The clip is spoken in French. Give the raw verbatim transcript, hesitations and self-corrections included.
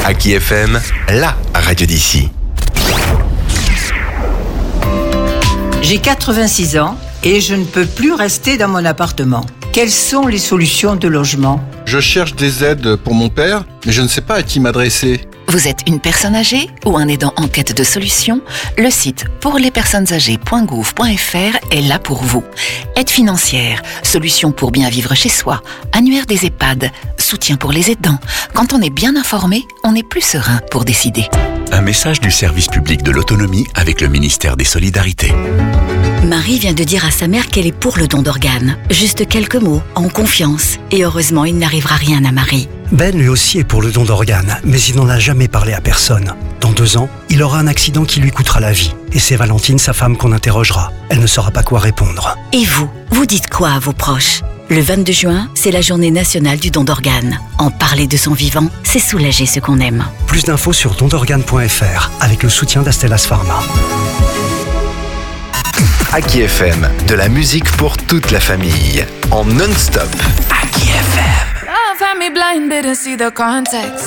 Aki F M, la radio d'ici. J'ai quatre-vingt-six ans et je ne peux plus rester dans mon appartement. Quelles sont les solutions de logement ? Je cherche des aides pour mon père, mais je ne sais pas à qui m'adresser. Vous êtes une personne âgée ou un aidant en quête de solutions ? Le site pour les personnes âgées point gouv point f r est là pour vous. Aide financière, solutions pour bien vivre chez soi, annuaire des EHPAD, soutien pour les aidants. Quand on est bien informé, on est plus serein pour décider. Un message du service public de l'autonomie avec le ministère des Solidarités. Marie vient de dire à sa mère qu'elle est pour le don d'organes. Juste quelques mots, en confiance. Et heureusement, il n'arrivera rien à Marie. Ben lui aussi est pour le don d'organes, mais il n'en a jamais parlé à personne. Dans deux ans, il aura un accident qui lui coûtera la vie. Et c'est Valentine, sa femme, qu'on interrogera. Elle ne saura pas quoi répondre. Et vous, vous dites quoi à vos proches ? Le vingt-deux juin, c'est la journée nationale du don d'organes. En parler de son vivant, c'est soulager ce qu'on aime. Plus d'infos sur don d'organes point f r avec le soutien d'Astellas Pharma. Aki F M, de la musique pour toute la famille, en non-stop. Aki F M. Love had me blinded and see the context.